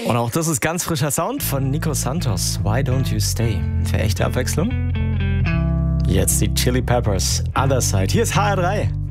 Und auch das ist ganz frischer Sound von Nico Santos. Why Don't You Stay? Für echte Abwechslung. Jetzt die Chili Peppers, Other Side. Hier ist HR3.